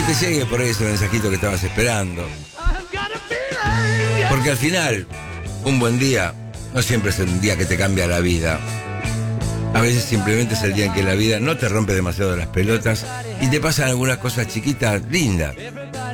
te llegue por ahí ese mensajito que estabas esperando. Porque al final, un buen día no siempre es un día que te cambia la vida. A veces simplemente es el día en que la vida no te rompe demasiado las pelotas y te pasan algunas cosas chiquitas lindas.